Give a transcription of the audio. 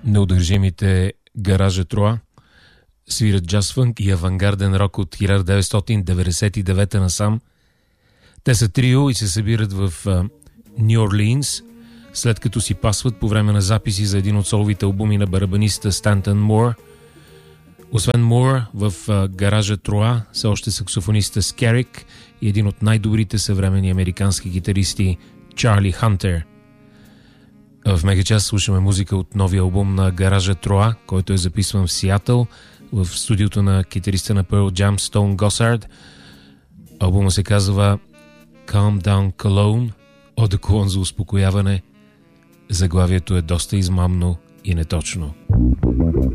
неудържимите Гаража Троа свират джаз-фънк и авангарден рок от 1999 насам. Те са трио и се събират в Ню Орлиинс, след като си пасват по време на записи за един от соловите албуми на барабаниста Стантън Мур. Освен Мур, в Гаража Троа са още саксофониста Скерик и един от най-добрите съвременни американски гитаристи Чарли Хантер. В Мегачас слушаме музика от новия албум на Гаража Троа, който е записван в Сиатъл, в студиото на китариста на Pearl Jam Stone Gossard. Албумът се казва Calm Down Cologne, одеколон за успокояване. Заглавието е доста измамно и неточно.